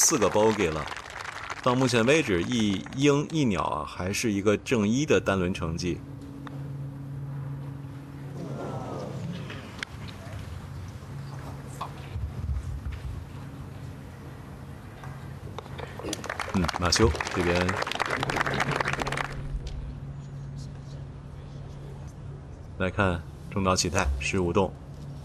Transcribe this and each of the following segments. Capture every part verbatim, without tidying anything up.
四个 bogey 了。到目前为止，一鹰一鸟啊，还是一个正一的单轮成绩。嗯，马修这边来看中岛启太十五洞。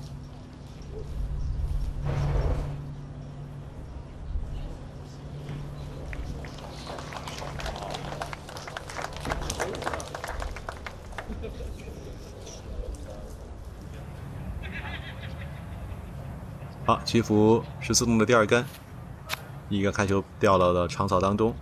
好，祈福十四洞的第二杆，一个开球掉到了长草当中。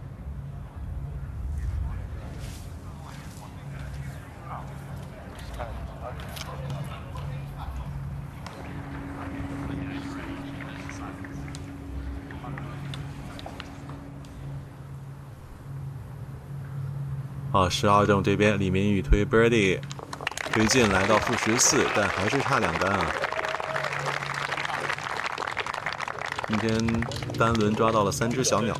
好，十二洞这边李明宇推 birdie 推进来到负十四，但还是差两杆啊。今天单轮抓到了三只小鸟。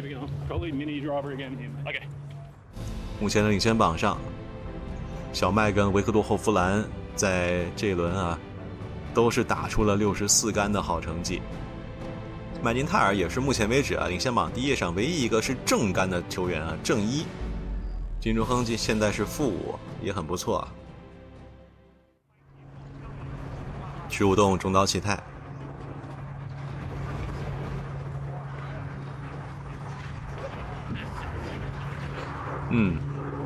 目前的领先榜上，小麦跟维克多·霍夫兰在这一轮啊，都是打出了六十四杆的好成绩。麦金泰尔也是目前为止啊领先榜第一页上唯一一个是正杆的球员啊，正一。金钟亨现在是负五，也很不错啊。十五洞中岛启太。嗯，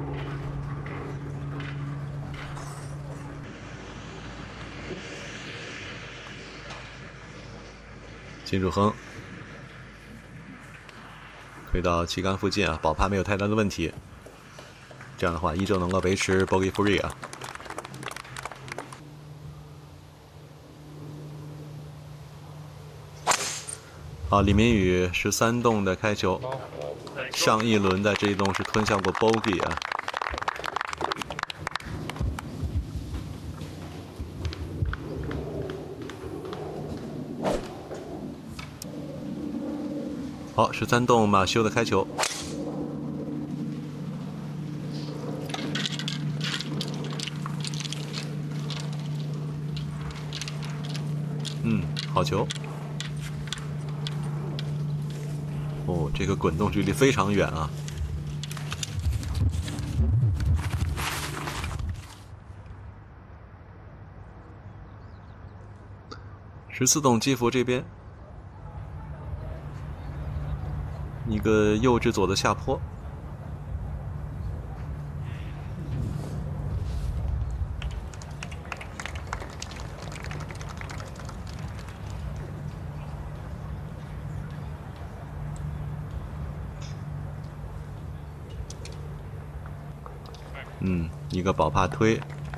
金柱亨推到旗杆附近啊，保帕没有太大的问题。这样的话，依旧能够维持 bogey free 啊。好，李明宇十三洞的开球，上一轮在这一洞是吞下过 bogey 啊。好，十三洞马修的开球。嗯，好球。哦，这个滚动距离非常远啊。十四洞基佛这边，一个右至左的下坡。嗯，一个保帕推。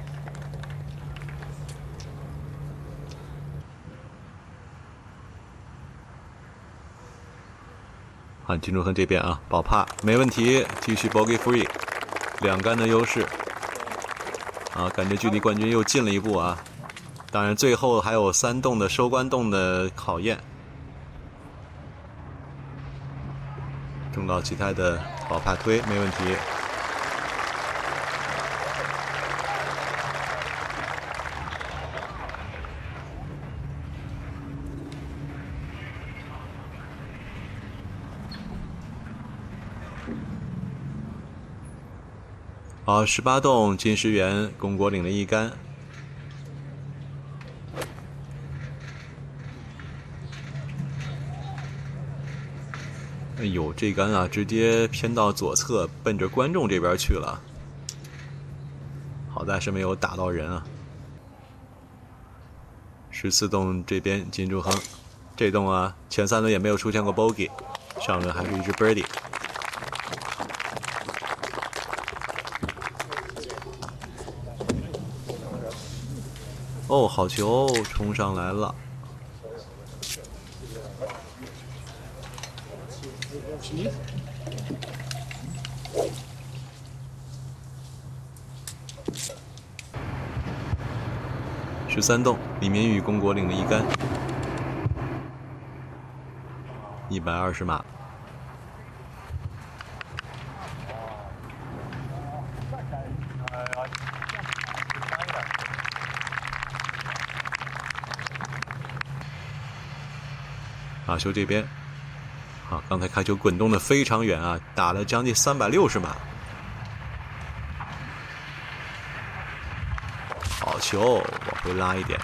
啊，金钟亨这边啊，保帕没问题，继续 bogey free， 两杆的优势。啊，感觉距离冠军又近了一步啊！当然，最后还有三洞的收官洞的考验。中岛启太的保帕推没问题。好，十八洞金石园龚国岭的一杆。哎呦，这杆啊，直接偏到左侧，奔着观众这边去了。好在是没有打到人啊。十四洞这边金柱亨，这洞啊，前三轮也没有出现过 bogey， 上轮还是一只 birdie。哦，好球，冲上来了。十三洞李明宇龚国岭的一杆， 一百二十码。马修这边，啊，刚才开球滚动的非常远啊，打了将近三百六十码。好球，往回拉一点。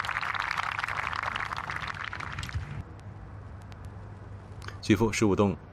继父十五洞